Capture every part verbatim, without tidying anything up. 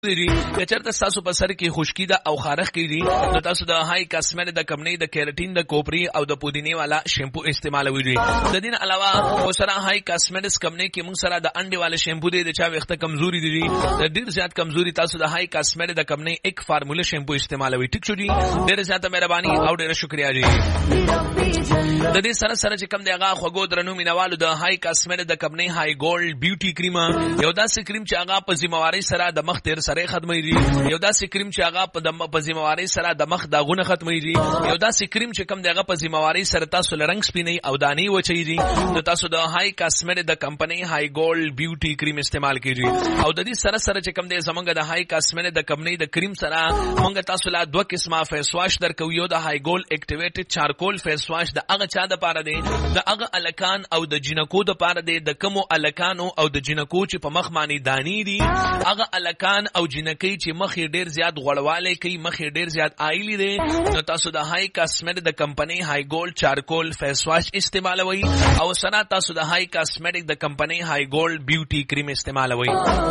دی چې چرته تاسو په سر کې خشکی ده او خارخ کیږي نو تاسو د هاي کاسمټ د کمپنی د کیراتین د کوپری او د پودینی والا شیمپو استعمالوي دي. د دین علاوه اوسره هاي کاسمټس کمپنی کې موږ سره د انډي والا شیمپو دی چې وخت کمزوري دي د ډیر زیات کمزوري تاسو د هاي کاسمټ د کمپنی ایک فارمولا شیمپو استعمالوي. ټیک شو جی, ډیر زیات مهرباني او ډیر شکریا جی. د دې سره سره چې کم دی هغه خوګو درنو مینوالو د هاي کاسمټ د کمپنی هاي ګولډ بیوټي کریم یو داسې کریم چې هغه په ذمہواری سره د مخ تیر سره ختمي دي, یو داسې کریم چې هغه په ذمہواری سره د مخ داغونه ختمي دي, یو داسې کریم چې کم دغه په ذمہواری سره تاسو لرنګ سپینی او دانی وچي دي. نو تاسو د هاي کاسمټ د کمپنی هاي ګولډ بیوټي کریم استعمال کیږي او د دې سره سره چې کم دی زمونږ د هاي کاسمټ د کمپنی د کریم سره مونږ تاسو لا دوه قسمه فیس واش درکو. یو د هاي ګولډ اکټیویټډ چارکول فیس واش د هغه چا د پاره دی د هغه الکان او د جنکو د پاره دی د کمو الکانو او د جنکو چې په مخ باندې دانی دي, هغه الکان او جنکی چې مخ ډیر زیات غړواله کوي, مخ ډیر زیات آیلی دي, نو تاسو د هاي کاسمټ د کمپنی هاي ګولډ چارکول فیس واش استعمالوي او سنا تاسو د هاي کاسمټ د کمپنی هاي ګولډ بیوټي کریم استعمالوي.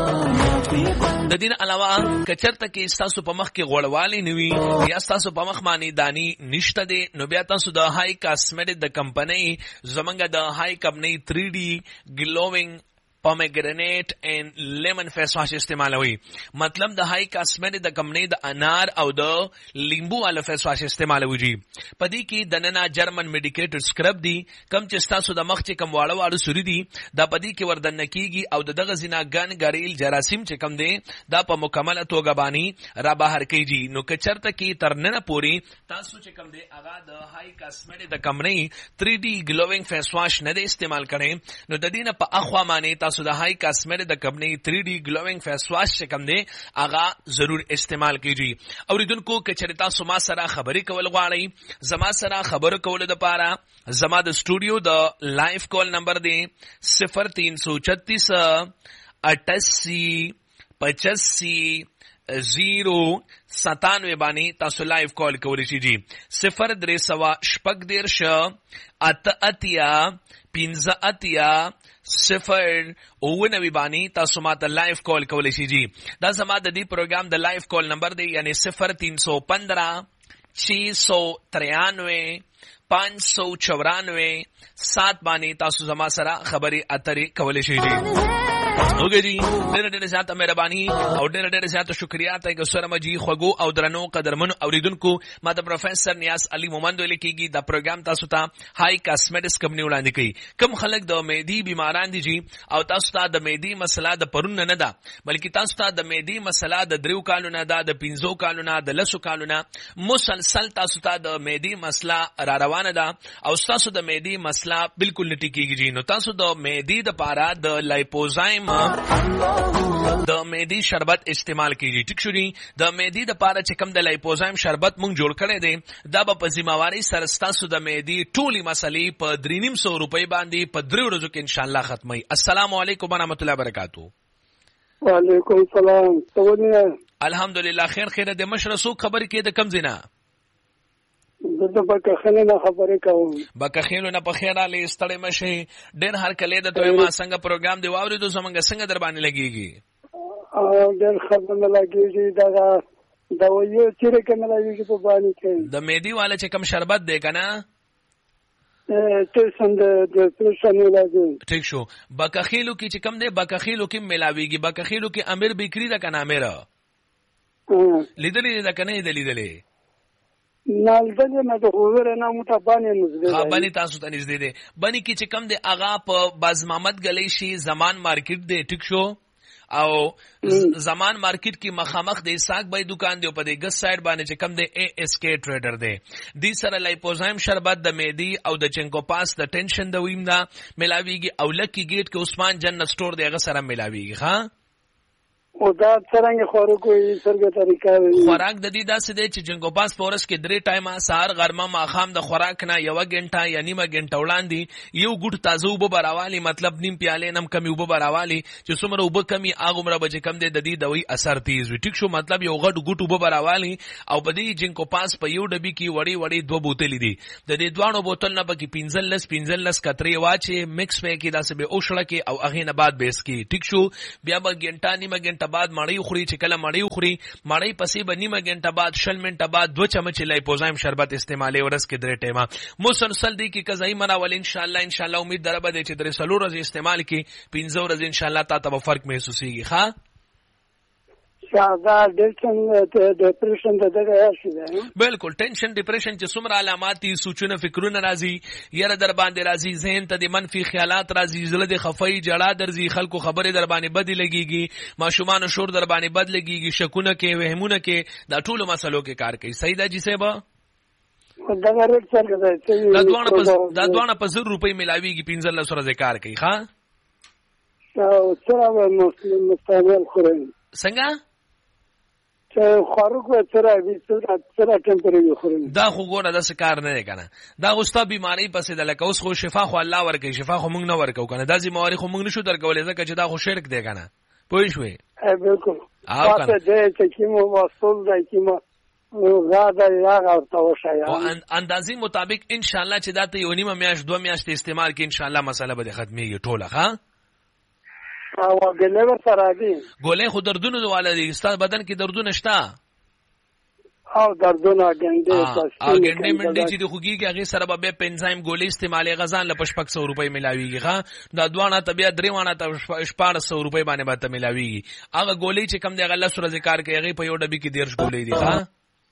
د دین علاوه کچرته کې تاسو په مخ کې غړواله نیوي یا تاسو په مخ باندې دانی نشته دي, نو بیا تاسو د هاي کاسمټ د کمپنی زمونږ د هاي کمپنی تھری ڈی گلوینګ pomegranate and lemon face wash استعمالوي. مطلب د هاي کاسمټ د کمپنی د انار او د لیمبو والا فیس واش استعمالوي جی. پدې کې د ننا جرمن میډیکیټډ سکرب دی کم چې تاسو د مخ چې کم واړه واړه سوري دي دا پدې کې وردن کیږي او دغه زینا ګن ګریل جراثیم چې کم دی دا په مکمله توګه باندې را بهر کیږي. نو که چرته کې ترننه پوری تاسو چې کم دی هغه د هاي کاسمټ د کمپنی تھری ڈی گلوینګ فیس واش نه استعمال کړي نو د دینه په اخوا باندې تاسو د هاي کاسمټ د کمپنی تھری ڈی گلوینګ فیس واش چې کوم دی هغه ضرور استعمال کیږي. اوریدونکو که چېرې تاسو ما سره خبرې کول غواړئ, زما سره خبرو کولو دپاره زما د سټوډیو د لایف کال نمبر دی صفر تین سو چھتیس اٹاسی پچاسی زیرو ستانوے بانی تاسو لائف کال کولی شي جی. صفر درې سوه شپږ دېرش اته اتیا پنځه اتیا صفر اوه نوي بانی تاسو ماته لائف کال کولی شي جی. دا زما د دې پروګرام د لائف کال نمبر دی یعنی صفر تین سو پندرہ چھ سو ترانوے پانچ سو چورانوے سات بانی تاسو زما سره خبرې اترې کولی شي جی. اوګه جی ډېر ډېر زیاته مهرباني او ډېر ډېر زیاته شکریا ته که سره مجي خوګو او درنو قدرمنو اوریدونکو ما د پروفیسور نیاز علي مومند لیکيږي دا پروګرام تاسو ته هاي کاسمټس کمپنی وړاندې کوي. کم خلک د معدي بیماران دي جی او تاسو ته د معدي مسله د پرون نه ده بلکې تاسو ته د معدي مسله د دریو کالو نه ده, د پنځو کالو نه, د لسو کالو نه مسلسل تاسو ته د معدي مسله را روانه ده او تاسو د معدي مسله بالکل نټی کیږي جی. نو تاسو د معدي د پاره د لایپوزایم د معدي شربت استعمال کیږي. ټیک شو دی. د معدي د پاره چې کوم د لایپوزایم شربت مونږ جوړ کړی دی دا به په ذمہواری سره تاسو د معدي ټولي مسلې په درې نیم سو روپۍ باندې په درې ورځو کې ان شاء الله ختمي. السلام علیکم ورحمۃ اللہ وبرکاتہ. وعلیکم السلام. څنګه الحمدلله خیر خیر د مشرسو خبر کې د کم زینا د بکخینو نه خبرې کوم. بکخینو نه په خیر علي ستړی مشي ډېر هر کله د توې ما څنګه پروګرام دی واورېدو زمونږ څنګه در باندې لګيږي او ډېر خبر نه لګيږي دا دا وایو چې کوم لګيږي په باندې کې د میدی والا چې کم شربت دی کنه ته څنګه د پرشانو لګي. ٹھیک شو. بکخیلو کې چې کم دی بکخیلو کې ملاويږي. بکخیلو کې امیر بیکری دا کنه امیر لیدلې دا کنه لیدلې نال دغه نه د خبره نه متبانه نږدې ها باندې تاسو ته نږدې دي باندې کې چې کم دی اغا په باز محمد گلی شي زمان مارکیټ دی. ټیک شو. او زمان مارکیټ کې مخامخ دی ساګ بای دکان دی په دې ګس سایډ باندې چې کم دی اے اس کے ټریډر دی. دې سره لایپوزایم شربت د میدی او د چنکو پاس د ټینشن د ویم دا ملاویږي او لکی گیټ کې عثمان جنت سٹور دی هغه سره ملاویږي. ها او دا څنګه خوراک کوي څنګه طریقه وي خوراک د دې داسې دی چې جنګو پاس فورس کې درې ټایمه سهار غرمه ماښام د خوراک نه یو غنټه یا نیمه غنټه وړاندې یو ګډ تازه وب براوالي مطلب نیم پیاله نم کمی وب براوالي چې څومره وب کمی هغه مره بچ کم دی د دې دوی اثر تیز وي. ټیک شو. مطلب یو غټ ګټ وب براوالي او په دې جنګو پاس په یو ډبي کې وړي وړي دوه بوتلې دي د دې دوانو بوتل نه پکې پنځل لس پنځل لس کترې واچي مکس په کې داسې به اوشړه کې او هغه نه بعد بیس کې. ټیک شو. بیا به غنټه نیمه غنټه بعد مړی خوري چې کله مړی خوري مړی پسې به نیمه غنټه بعد شل منټه بعد دوه چمچ لایپوزایم شربت استعمالي ورځ کې درې ټیمه مسلسل دی کې قضایي مناول ان شاء الله ان شاء الله امید دربه دي چې درې سلور ورځې استعمال کې پنځه ورځې ان شاء الله تاسو به فرق محسوسيږي. ها دا ډیپریشن ډیپریشن دغه شي ده بالکل ټینشن ډیپریشن چې څومره علامات دي سوچونه فکرونه راځي یره در باندې راځي ذهن ته د منفي خیالات راځي زړه د خفای جړه درځي خلکو خبره در باندې بد لګيږي ماشومان شور در باندې بد لګيږي شکونه کې وهمونه کې دا ټول مسلو کې کار کوي. صحیح ده جی صاحب دا ریټ څنګه ده دا دوانه په دا دوانه په زر روپۍ ملاويږي پنځه لس ورځې کار کوي. ها او څنګه مسلمان مستعمل خوري څنګه چې خاروق و ترا وی ترا ترا ټمپریچر خوري دا خو ګوره د سکار نه کنه دا غوستا بیماری پسې د لکه اوس خو شفا خو الله ورکړي شفا خو موږ نه ورکو کنه دا ذمہواری خو موږ نشو درکولې ځکه چې دا خو شرک دی کنه پوه شوې بالکل تاسو دې چې کومه وصول دی کومه غاده یا غوښتو شیا او اندازې مطابق ان شاء الله چې دا ته یو نیمه میاش دوه میاشتې استعمال کې ان شاء الله مسله به ختمي ټوله. ها او ګلې ور سره دي ګولې خو دردونه والا دي ستاسو بدن کې دردونه شته او دردونه ګنده تاسو ا ګنده منډي چې د خوګي کې هغه سره به پنځایم ګولې استعمالي غزان ل پشپک سو روپۍ ملاويږي. ها دا دوانه طبيعت دریوانه ته شپږ سو روپۍ باندې به ته ملاويږي هغه ګولې چې کم دی هغه لس ورځې کار کوي هغه په یو ډبي کې دیرش ګولې دي. ها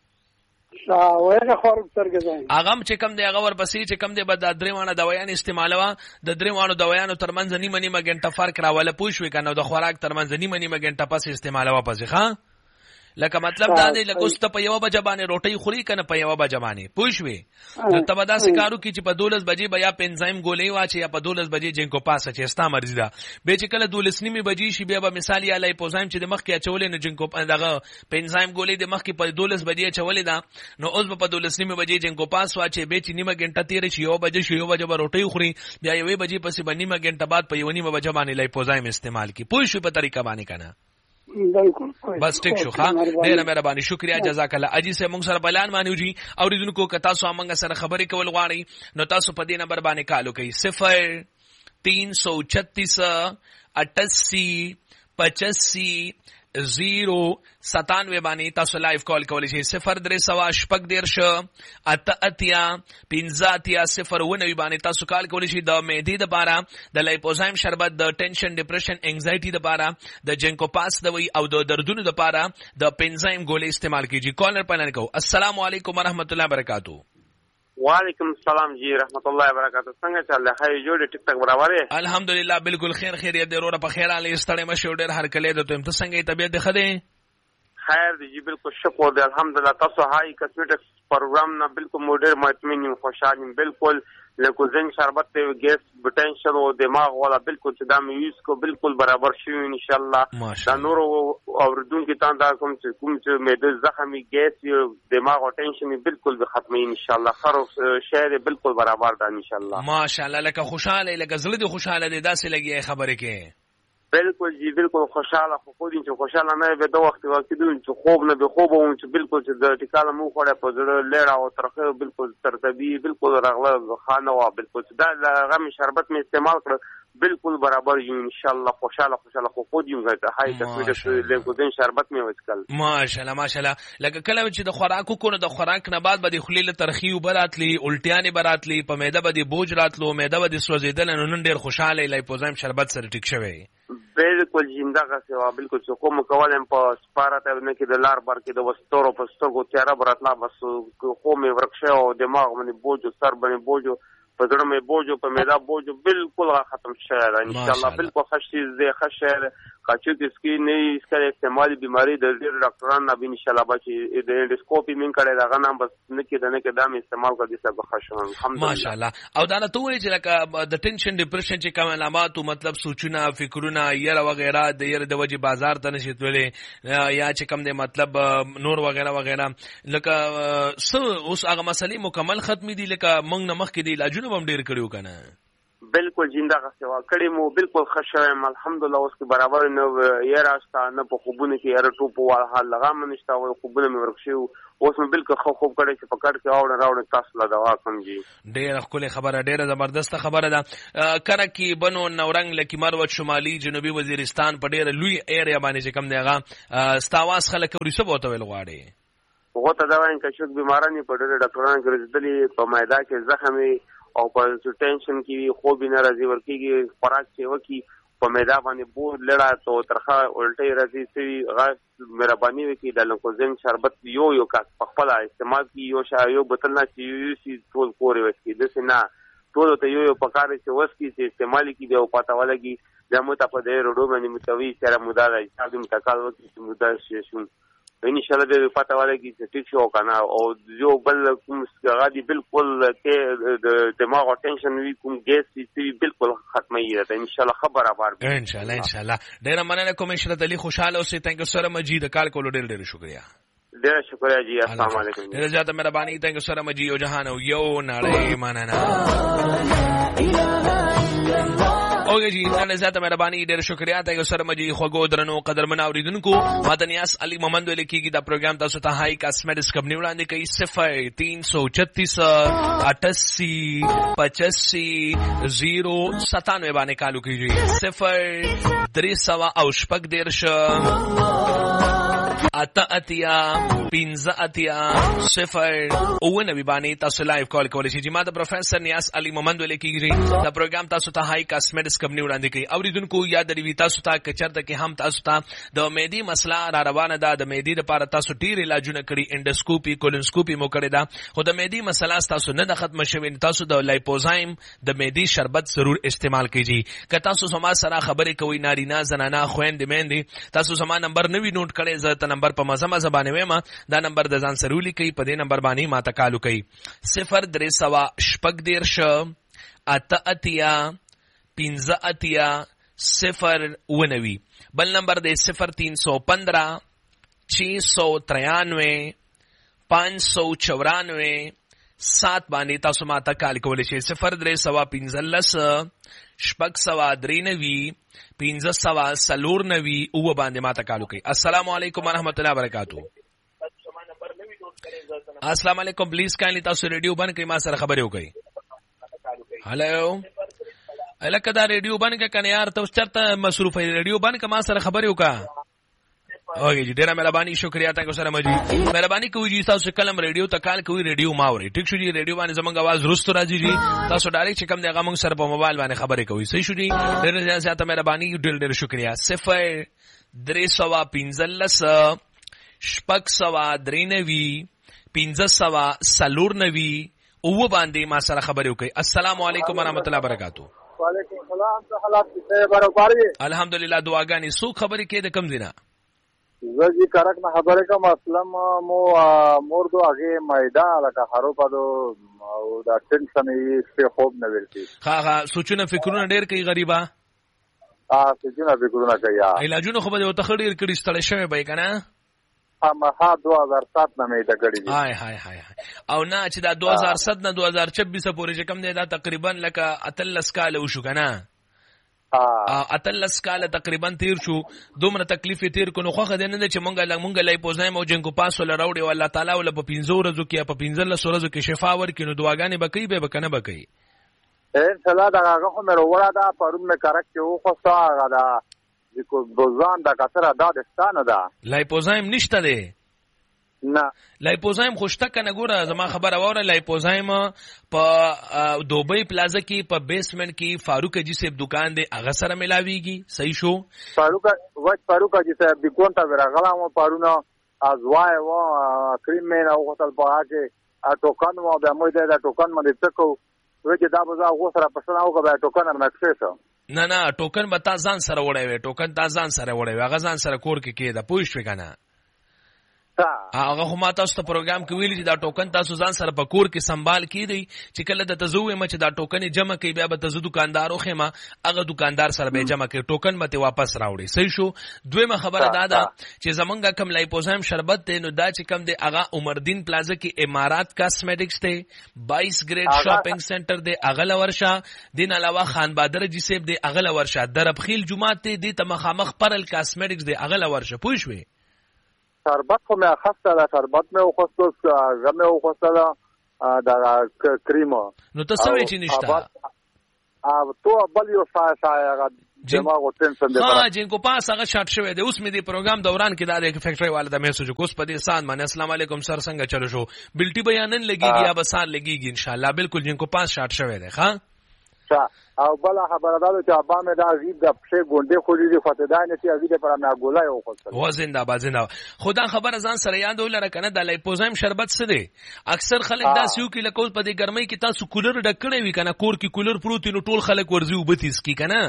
وایغه خور سرګځای اغم چې کم دی هغه ور پسې چې کم دی به د دریوانه دوايان استعمالوا د دریوانو دوايانو ترمنځ نیمه نیمه غنټه فرق راواله پوښوي کنه د خوراک ترمنځ نیمه نیمه غنټه پس استعمالوا پسې. ها لکه مطلب دا دی لکه اوس ته په یو بجه باندې روټي خوري کنه په یو بجه باندې پوښوي نو ته به دا سکارو کې چې په دولس بجې بیا پنځایم ګولې واچي یا په دولس بجې جنکو پاسه چې ستا مرزي ده به چې کله دولس نیمه بجې شي بیا به مثال یا لای پوزایم چې د مخ کې اچولې نه جنکو دغه پنځایم ګولې د مخ کې په دولس بجې چولې ده نو اوس په دولس نیمه بجې جنکو پاس واچي به چې نیمه غنټه تیر شي یو بجې شي یو بجې به روټي خوري بیا یوې بجې پسې به نیمه غنټه بعد په یو نیمه بجې باندې لای پوزایم استعمال کی پوښوي په طریقه باندې کنه بس ټیک شو. ها ډیره مهرباني شکریا جزاک الله اجي سه مونږ سره بلان مانیو جی اوریدونکو کتا سو امنګ سره خبرې کول غواړي نو تاسو په دې نمبر باندې کالو کوي صفر تین سو چھتیس اٹاسی پچاسی زیرو ستانوے باندې تاسو لایو کال کولی شئ صفر درې سوا شپږ دیرش اته اتیا پنځه اتیا صفر ونوي باندې تاسو کال کولی شئ د معدې لپاره د لایپوزایم شربت د ټینشن ډیپریشن انزایټي لپاره د جنکو پاس دوی او د دردونو لپاره د پنځایم ګولې استعمال کیږي. کالر پنن کو السلام علیکم ورحمۃ اللہ وبرکاتہ. وعلیکم السلام جی رحمت الله وبرکاتہ. څنګه چل خیر جوړ ټیک ټاک برابر یې الحمدلله بالکل خیر خیریت دی وروره په خیر علي ستړی مشه ډېر هر کله د ته څنګه طبيعت دی خده خیر دی جی بالکل شکر دی الحمدلله. تاسو هاي کاسمیټکس پروګرام نه بالکل موډر مطمئن خوشحال بالکل لکوزن شربت ته ګیس پوتنشل او دماغ والا بالکل چې دا مې یوز کو بالکل برابر شي ان شاء الله. دا نور اوردون کې تان دا کوم چې کوم چې مې د زخمي ګیس دماغ او ټینشن بالکل به ختمي ان شاء الله. خر شهر بالکل برابر ده ان شاء الله. ماشاءالله لکه خوشاله لکه زړه دې خوشاله دي داسې لګي خبره کې بالکل جی بالکل خوشاله خو خو دین چې خوشاله نه به دوه وخت واکدون چې خوب نه به خوب او چې بالکل چې د ټیکاله مو خوړه په زړه لړا او ترخه بالکل ترتبي بالکل رغله خانه وا بالکل دا غم شربت می استعمال کړ بالکل برابر یو ان شاء الله خوشاله خوشاله خو خو دین غته هاي تصویر له ګودن شربت می وڅکل ماشاءالله ماشاءالله لکه کله چې د خوراکو کو نه د خوراک نه بعد به خلیل ترخی وبراتلی الټیانه براتلی په معده به بوج راتلو معده به سوځیدل نن ډیر خوشاله لای پوزایم شربت سره ټیک شوی بالکل زندګه سوا بالکل څه کوم کولم په سپارته نه کې د لار بار کې د وستورو په سترګو تیاره براتلا بس خو مې ورکشه او دماغ باندې بوج سر باندې بوج په زړه مې بوج په معده بوج بالکل ختم شوی ان شاء الله بالکل خشي زه خشه کاچو د سکی نه اسکر استعمال بیماری د ډیر ډاکټرانو نه ان شاء الله بچي د اندوسکوپي من کړه دا غنام بس نه کې د نه کې دام استعمال کړی څه بخښم الحمدلله ماشاءالله. او دا ته وایي چې لکه د ټینشن ډیپریشن چې کوم علامات مطلب سوچونه فکرونه یره وغیرہ د یره د وجه بازار ته نشي تللې یا چې کوم د مطلب نور وغیرہ وغیرہ لکه اوس هغه مسلې مکمل ختمي دي لکه موږ نه مخ کې دي علاجونه هم ډیر کړیو کنه بالکل جینده سیوا کړی مو بالکل خوشایم الحمدلله اوس کې برابر نه یې راستا نه په خوبونه کې یاره ټوپ وال حال لغه منشتا او خوبونه مې ورکشي اوس مې بالکل خو خوب کړی چې پکړ کې اوړ راوړ تاسو لا دوا کوم جی ډېر خپل خبره ډېر زبردست خبره ده کړه کې بنو نورنګ لکه مروت شمالي جنوبي وزیرستان په ډېر لوی ایریا باندې چې کم دیغه ستاواز خلک ورسې بوته ویل غواړي وګته دا وایم چې شوک بیمارانی په ډېر ډاکټرانو کې رسېدلې په میدا کې زخمي او په ټینشن کې خوب نه راځي ورکیږي خوراک چې وکی په میدا باندې بو لړا تو ترخه الټي راځي چې غاښ مهرباني وکي د لنکوزین شربت یو یو کا په خپل استعمال کی یو شا یو بوتل نه چې یو سی ټول کوري وکي د سینا ټول ته یو یو پکاره چې وسکی چې استعمال کی دی او پتا ولګي د مو ته په دې روډو باندې متوي سره مودا راځي چې موږ تکال وکي چې مودا شي شو ان شاء الله دې پته ولګي چې ټیک شو کنه او یو بل کوم غادي بالکل کې د دماغ ټینشن وی کوم ګیس چې بالکل ختمه یې ده ان شاء الله خبر ابار ان شاء الله ان شاء الله ډیر مننه کوم اشرت علي خوشاله اوسې ثانک یو سره مجید کال کولو ډیر ډیر شکریا ډیر شکریا جی السلام علیکم ډیر زیاته مهرباني ثانک یو سره مجید او جهان او یو نړۍ مننه اوګه جی نن زیاته مهرباني ډیر شکریا ته سره مجي خوګو درنو قدرمن اوریدونکو مدنیاس علي محمد لیکيږي دا پروګرام تاسو ته هاي کاسمیټکس کمپنی وړاندې کوي صفر تین سو چھتیس اٹھاسی پچاسی زیرو ستانوے باندې کالو کیږي صفر درې سوا او شپږ دیرش اتا اتیا پینزا اتیا صفر او نبی باندې تاسو لایو کال کولای شئ چې ما د پروفیسور نیاز علي محمد لیکيږي دا پروګرام تاسو ته هاي کاسمیټکس کمپنی وړاندې کوي اوریدونکو یاد لري تاسو ته کچرته کې هم تاسو ته د میدی مسله را روانه ده د میدی لپاره تاسو ډیر علاجونه کړی انډوسکوپي کولونسکوپي مو کړی ده خو د میدی مسله تاسو نه د ختم شوي تاسو د لایپوزایم د میدی شربت ضرور استعمال کیږي که تاسو سما سره خبرې کوي نارینه زنانه خويندې مېندې تاسو سما نمبر نوی نوٹ کړئ زه ته نمبر په مزه مزه باندې وایم دا نمبر د ځان سره لیکي په دې نمبر باندې ما ته کالو کوي صفر درې سوا شپږ دیرش اته اتیا پینزا اتیا صفر ونوی بل نمبر دے صفر تین سو پندرہ چھ سو ترانوے پانچ سو چورانوے سات باندې تاسو ما ته کال کولی شئ صفر درې سوا پنځلس شپږ سوا درې نوي پنځه سوا څلور نوي اووه باندې ما ته کال وکړئ. السلام علیکم ورحمۃ اللہ وبرکاتہ. السلام علیکم. پلیز کایندلی تاسو ریډیو بند کړئ ما سره خبرې وکړئ. هلو الکه دا ریډیو بند کړه کنه یار ته چرته مصروف یې ریډیو بند کړه ما سره خبرې وکړه. اوکے جی ډیره مهرباني شکریا تاسو سره مجي مهرباني کوي جی تاسو کلم ریډیو ته کال کوي ریډیو ماوري ټیک شو جی ریډیو باندې زمونږ आवाज رستو راځي جی تاسو ډایرکټ کم دیغه موږ سره په موبایل باندې خبرې کوي صحیح شو جی ډیره زیاته مهرباني ډیر ډیر شکریا. صفر درې سوا پنځلس شپږ سوا درې نوي پنځه سوا څلور نوي اووه باندې ما سره خبرې وکړئ. السلام علیکم ورحمۃ اللہ وبرکاتہ. وعلیکم السلام. څه حالات دي برابر دي؟ الحمدلله دعاګانې. سو خبرې کې د کم دینه زه جی کرک نه خبره کوم. اسلام مو مور دو هغه مایدا لکه هارو پدو او دا ټینشن یې څه خوب نه ورتي. ها ها سوچونه فکرونه ډېر کوي غریبا. اه سوچونه فکرونه کوي. علاجونه خو به وته خډیر کړي ستړی شوی به کنه. اما ها دو هزار سات نه مې ته کړی دي. هاي هاي هاي او نه چې دا دو هزار سات نه دو هزار چوبیس پورې کم دی دا تقریبا لکه اتلس کال وشو کنه. اتلس کال تقریبا تیر شو دومره تکلیف تیر کو نو خو خدای نه چې مونږه مونږه لای پوزایم او جنګو پاسو لراوړي او الله تعالی ول په پنځو ورځو کې په پنځلس ورځو کې شفا ورکړي نو دعاګانې بکې به بکنه بکې ان شاء الله دا هغه خو مې وروړه دا پرون مې کرک چې و خو ساغه دا کو بوزان دا کثره دا دستانه دا لای پوزایم نشته دی نه لایپوزایم خوشته کنه ګوره زما خبر اوره لایپوزایم په دوبۍ پلازا کې په بیسمنت کې فاروق جی صاحب دکان دی هغه سره ملاویږي صحیح شو. فاروق وای فاروق جی صاحب د کونتا ورغلا مو پارونه ازوای و کریم مین او هوتل په هغه ټوکن مو به مو دا ټوکن باندې تکو وګه دا بزا غو سره پښنه او به ټوکن مرکسه نه نه ټوکن به تا ځان سره وړي وي ټوکن تا ځان سره وړي وي هغه ځان سره کور کې کېده پوښښ وکنه هغه خو ما تاسو ته پروګرام کې ویلي چې دا ټوکن تاسو ځان سره په کور کې سنبال کیدی چې کله د تزوې مچ دا ټوکن جمع کوي بیا به تزو دکاندار خو ما هغه دکاندار سره به جمع کوي ټوکن به واپس راوړي صحیح شو. دویمه خبره دا ده چې زمونږه کم لایپوزایم شربت دی نو دا چې کم دی هغه عمردین پلازا کې امارات کاسمیټکس دی بایس ګریډ شاپینګ سنټر دی اغه لورشا دین علاوه خان بادر جی سیب دی اغه لورشا دربخیل جمعات دی ته مخامخ پرل کاسمیټکس دی اغه لورشا پوه شوې. شربت خو مې اخسته ده شربت مې وخوستو هغه مې وخوسته ده دا کریم نو ته څه وې چې نشته او تو بل یو سا سا هغه دماغ ټینشن دی ها جن کو پاس هغه شاټ شوی دی اوس مې دی پروګرام دوران کې دا د فیکټری والا د میسج کوس په دې سان باندې السلام علیکم سر څنګه چلو شو بلټي بیانن لګيږي یا بسان لګيږي ان شاء الله بالکل جن کو پاس شاټ شوی دی ها او بل خبره ده چې ابا مې دا زیب د پښې ګونډې خوري دي فتدان چې ازیده پر ما ګولای او خپل و زنده با زنده خدا خبر ځان سره یاد ولره کنه د لایپوزایم شربت څه دی اکثر خلک دا سیو کې لکول په دې ګرمۍ کې تاسو کولر ډکړې وی کنه کور کې کولر پروت نو ټول خلک ورزي وبتیس کی کنه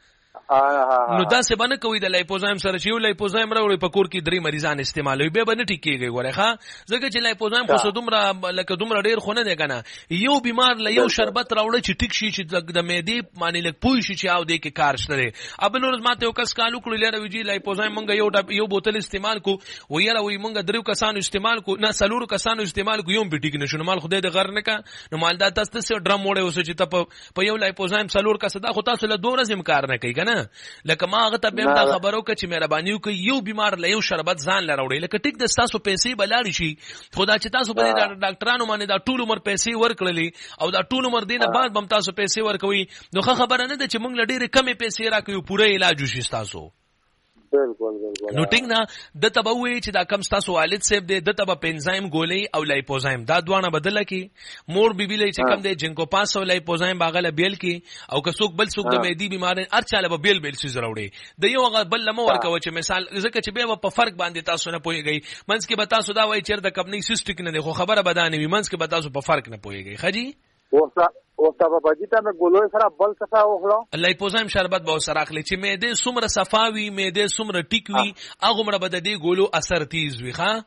نو دا څه باندې کوي د لایپوزایم سره چې یو لایپوزایم راوړي په کور کې درې مریضان استعمالوي به باندې ټیکيږي غوړې ښا ځکه چې لایپوزایم خو دومره لکه دومره ډیر خونه دی کنه یو بیمار له یو شربت راوړي چې ټیک شي چې د معدې معنی لک پوي شي چې او دې کې کار شته ابل ورځ ماته یو کس کالو کړل لري ویجی لایپوزایم مونږ یو یو بوتل استعمال کو ویره وی مونږ درو کسانو استعمال کو نه سلورو کسانو استعمال کو یوم به ټیک نشو مال خدای دې غر نه کا نو مال دا تاسو ته ډرم وړي اوس چې ته په یو لایپوزایم سلور کا صدا خو تاسو له دوه ورځې کار نه کوي کنه لکه ما هغه ته بهم دا خبرو که چې مهرباني وکړي یو بیمار له یو شربت ځان لراوړي لکه ټیک د تاسو پیسې بلاړي شي خدا چې تاسو په ډاکټرانو باندې دا ټول عمر پیسې ورکړلې او دا ټول عمر دینه بعد بم تاسو پیسې ورکوي نو خبره نه ده چې موږ لډېره کمې پیسې راکوي پوره علاج وشي تاسو بالکل بالکل نو ټینګ نه د تبوي چې دا کم تاسو والد صاحب دې د تب پنزایم ګولې او لایپوزایم دا دوانه بدله کی مور بیبي لې چې کم دې جنکو پاس او لایپوزایم باغله بیل کی او که څوک بل څوک د مېدی بیمار ارچاله به بیل بیل سي زراوړي د یو غ بل لمو ورکو چې مثال ځکه چې به په فرق باندې تاسو نه پويږئ منځ کې به تاسو دا وایي چې د کمپنی سیستیک نه خو خبره بدانه وي منځ کې به تاسو په فرق نه پويږئ خجی اوسه اوسه په بجیته مې ګولوي سره بل څه وخړو لایپوزایم شربت به سره اخلي چې معده سمره صفاوي معده سمره ټیکوي هغه مړه بد دې ګولو اثر تیز وي ښا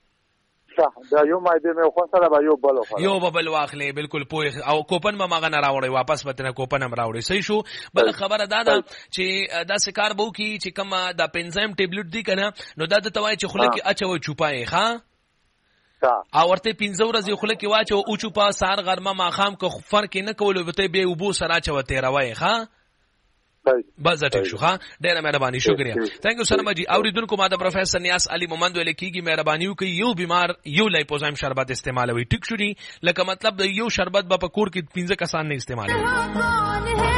صح دا یو معده مې خو سره به یو بل وخړو یو بل واخلي بالکل پوي او کوپن ما ماغه نه راوړي واپس به نه کوپن هم راوړي صحیح شو بل خبره دا ده چې دا سکار بو کی چې کومه دا پنزایم ټیبلټ دی کنه نو دا د توای چې خله کې اچو چوپای ښا او ورته پنځه ورځې خله کې واچو او چوپا سار غرمه ماخام کو فرق نه کولو وته به وبو سره چوته راوي ښا بس ټیک شو ها ډیره مهرباني شکریا ثانک یو سره مجي اوریدونکو ما د پروفیسور نیاز علي مومند ویل کیږي مهرباني وکي یو بیمار یو لایپوزایم شربت استعمالوي ټیک شو دي لکه مطلب یو شربت په کور کې پنځه کسان نه استعمالوي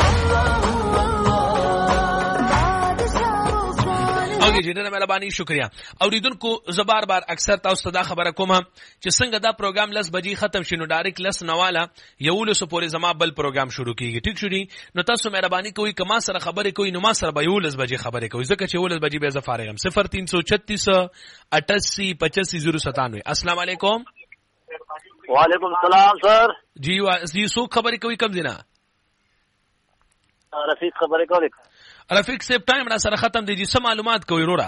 اوګه جنره مهرباني شکریا اوریدونکو زبار بار اکثر تاسو ته خبره کوم چې څنګه دا پروګرام لس بجې ختم شینو ډایرکټ لس نواله یو لس پورې زما بل پروګرام شروع کیږي ټیک شو دي نو تاسو مهرباني کوئ کما سره خبرې کوئ نو ما سره به یو لس بجې خبرې کوئ ځکه چې یو لس بجې به زه فارغم صفر تین سو چھتیس اٹھاسی پچاسی زیرو ستانوے السلام علیکم وعلیکم السلام سر جی جی سو خبرې کوئ کم دینا رفیق خبرې کوي رفیق صاحب ټایم را سره ختم دی چې معلومات کوي وروړه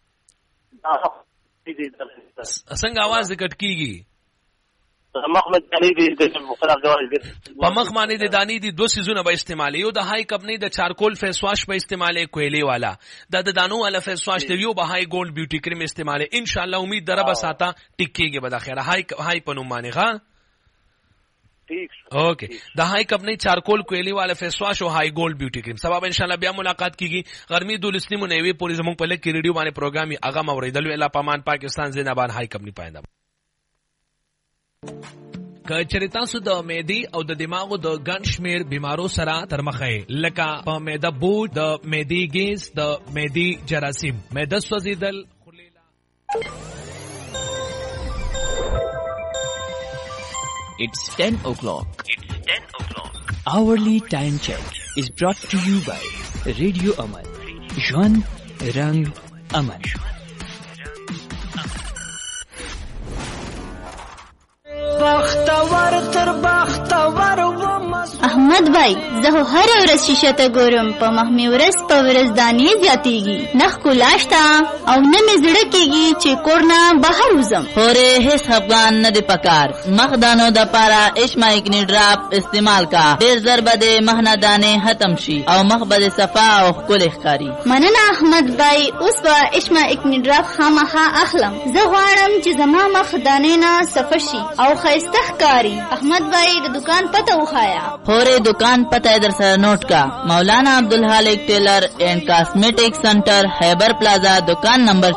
څنګه आवाज کټ کیږي مخ باندې دي د مخالف جواب دي په مخ باندې د دانی دي دوه سيزونه به استعمالي یو د هاي کمپنی د چارکول فیس واش په استعمالي کويلي والا د د دانو والا فیس واش دی یو به هاي ګولډ بیوټي کریم استعمالي ان شاء الله امید دربه ساته ټیکيږي به د خیره هاي هاي پنوم باندې ښا ٹھیک اوکے دا هاي کمپنی چارکول کويلي والا فیس واش او هاي ګولډ بیوټي کریم سبب ان شاء الله بیا ملاقات کیږي غرمي دولسنی مونوي پوری زمون په لک ریډیو باندې پروګرامي اغه موریدل ویلا پامان پاکستان زینبان هاي کمپنی پاینده کچری تاسو د معدې او د دماغو د ګڼ شمیر بیمارو سره تر مخه لکه په معده بوج د معدې ګیس د معدې جراثیم معده سوځیدل It's ten o'clock. It's ten o'clock. Hourly time check is brought to you by Radio Aman. Jwan Rang Aman. Bakhtavar tar bakhtavar احمد بھائی زه هر ورځ شیشه ته ګورم، په مخ مې ورځ په ورځ دانې زیاتېږي، نه ښکلا شته او نه مې زړه کېږي چې کور نه بهر وځم. خورې هیڅ خفګان نه دی پکار، مخ دانو د پاره اشما اکنی ډراپ استعمال کا، ډېر زر به د مخ نه دانې ختم شي او مخ به د صفا او ښکلې ښکاري. مننه احمد بھائی، اوس به اشما اکنی ډراپ خامخا اخلم. زه غواړم چې زما مخ دانې نه صفا شي او ښایسته ښکاري. احمد بھائی د دکان پته وښایا. خورې دکان پته در سره نوٹ کا، مولانا عبدالحالق ٹیلر اینڈ کاسمیٹک سینٹر، خیبر پلازا، دکان نمبر